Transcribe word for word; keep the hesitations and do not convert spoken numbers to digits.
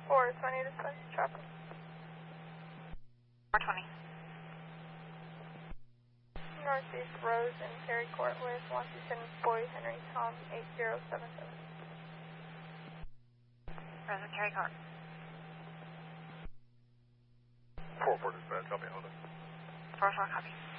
four twenty dispatch traffic. four twenty. Northeast Rose and Terry Court with Washington Boy Henry Tom eight zero seven seven. Rose and Terry Court. four four dispatch, help me hold it. four four copy.